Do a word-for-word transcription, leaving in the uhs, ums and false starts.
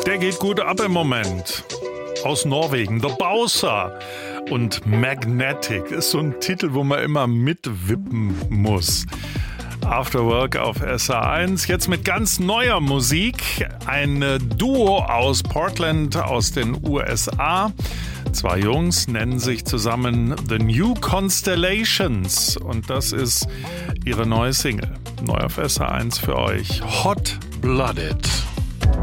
Der geht gut ab im Moment. Aus Norwegen, The Bowser. Und Magnetic ist so ein Titel, wo man immer mitwippen muss. After Work auf S R eins, jetzt mit ganz neuer Musik. Ein Duo aus Portland, aus den U S A. Zwei Jungs nennen sich zusammen The New Constellations. Und das ist ihre neue Single. Neu auf S R eins für euch. Hot Blooded.